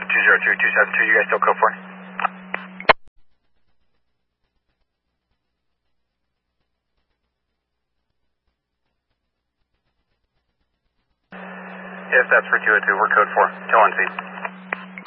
202, you guys still code 4? If that's for 202, we're code 4. Tell on scene.